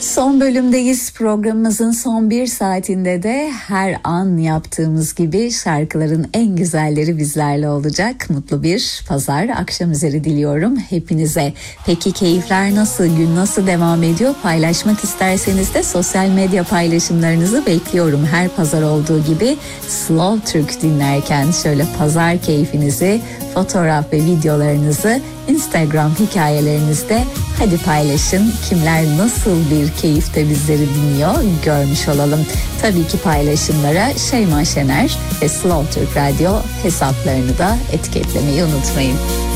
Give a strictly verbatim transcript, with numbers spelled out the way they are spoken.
Son bölümdeyiz. Programımızın son bir saatinde de her an yaptığımız gibi şarkıların en güzelleri bizlerle olacak. Mutlu bir pazar akşam üzeri diliyorum hepinize. Peki keyifler nasıl, gün nasıl devam ediyor? Paylaşmak isterseniz de sosyal medya paylaşımlarınızı bekliyorum. Her pazar olduğu gibi Slow Türk dinlerken şöyle pazar keyfinizi, fotoğraf ve videolarınızı Instagram hikayelerinizde hadi paylaşın. Kimler nasıl bir keyifte bizleri dinliyor görmüş olalım. Tabii ki paylaşımlara Şeyma Şener ve Slow Türk Radyo hesaplarını da etiketlemeyi unutmayın.